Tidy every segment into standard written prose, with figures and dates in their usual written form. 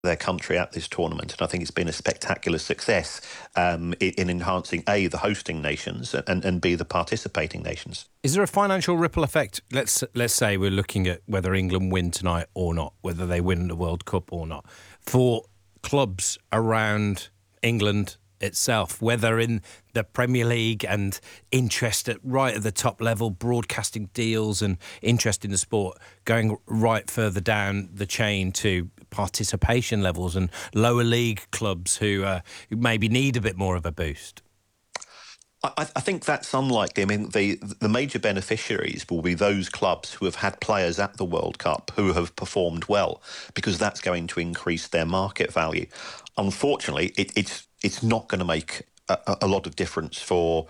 their country at this tournament, and I think it's been a spectacular success in enhancing A, the hosting nations, and B, the participating nations. Is there a financial ripple effect? Let's say we're looking at whether England win tonight or not, whether they win the World Cup or not, for clubs around England itself, whether in the Premier League and interest right at the top level, broadcasting deals and interest in the sport going right further down the chain to participation levels and lower league clubs who maybe need a bit more of a boost? I think that's unlikely. I mean, the major beneficiaries will be those clubs who have had players at the World Cup who have performed well, because that's going to increase their market value. Unfortunately, it's not going to make a lot of difference for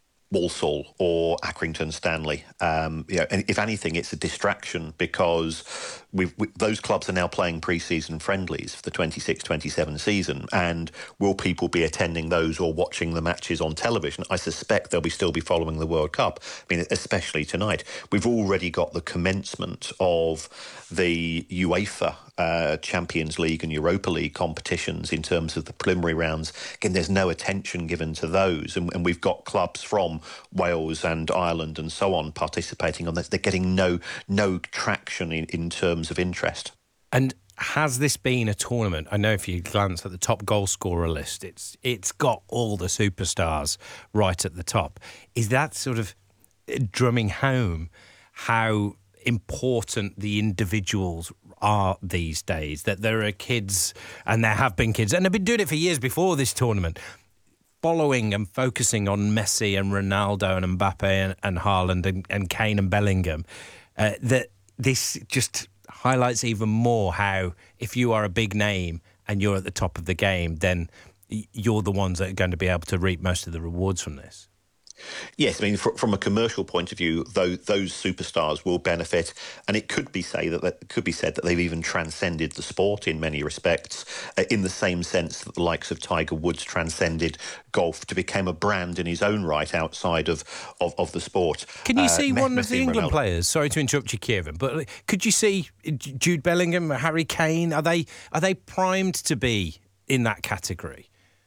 Walsall or Accrington Stanley. And if anything, it's a distraction, because those clubs are now playing pre-season friendlies for the 26-27 season. And will people be attending those or watching the matches on television? I suspect they'll still be following the World Cup. I mean, especially tonight. We've already got the commencement of the UEFA Champions League and Europa League competitions in terms of the preliminary rounds. Again, there's no attention given to those, and we've got clubs from Wales and Ireland and so on participating on this. They're getting no traction in terms of interest. And has this been a tournament? I know if you glance at the top goal scorer list, it's got all the superstars right at the top. Is that sort of drumming home how important the individuals are these days, that there are kids, and there have been kids, and they've been doing it for years before this tournament, following and focusing on Messi and Ronaldo and Mbappe and Haaland and Kane and Bellingham, that this just highlights even more how if you are a big name and you're at the top of the game, then you're the ones that are going to be able to reap most of the rewards from this. Yes, I mean, from a commercial point of view, those superstars will benefit, and it could be said that they've even transcended the sport in many respects, in the same sense that the likes of Tiger Woods transcended golf to become a brand in his own right outside of the sport. Can you see one of the England players? Sorry to interrupt you, Kieran, but could you see Jude Bellingham, Harry Kane? Are they primed to be in that category?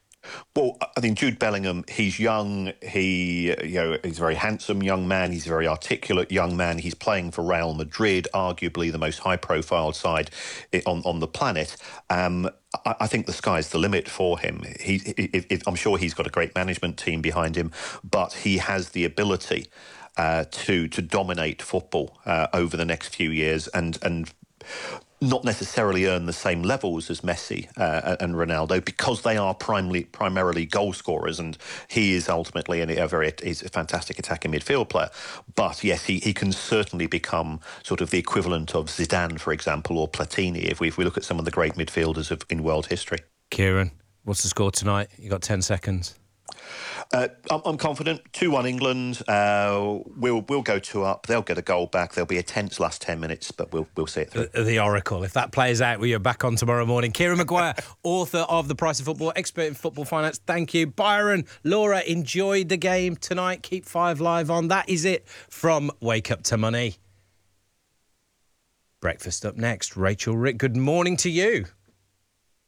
Well, I think Jude Bellingham, he's young, he's a very handsome young man, he's a very articulate young man, he's playing for Real Madrid, arguably the most high-profile side on the planet. I think the sky's the limit for him. I'm sure he's got a great management team behind him, but he has the ability to dominate football over the next few years and not necessarily earn the same levels as Messi and Ronaldo, because they are primarily goal scorers, and he is ultimately he's a fantastic attacking midfield player. But yes, he can certainly become sort of the equivalent of Zidane, for example, or Platini, if we look at some of the great midfielders in world history. Kieran, what's the score tonight? You got 10 seconds. I'm confident. 2-1 England. We'll go 2-up. They'll get a goal back. There'll be a tense last 10 minutes, but we'll see it through. The Oracle. If that plays out, we are back on tomorrow morning. Kieran Maguire, author of The Price of Football, expert in football finance. Thank you. Byron, Laura, enjoyed the game tonight. Keep 5 Live on. That is it from Wake Up to Money. Breakfast up next. Rachel, Rick, good morning to you.